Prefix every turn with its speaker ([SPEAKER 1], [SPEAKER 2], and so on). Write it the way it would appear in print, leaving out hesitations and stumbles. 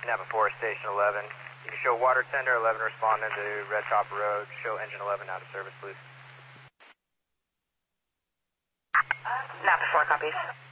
[SPEAKER 1] Napa 4, Station 11. You can show water tender, 11 responding to Red Top Road. Show engine 11 out of service, please.
[SPEAKER 2] Napa 4 copies.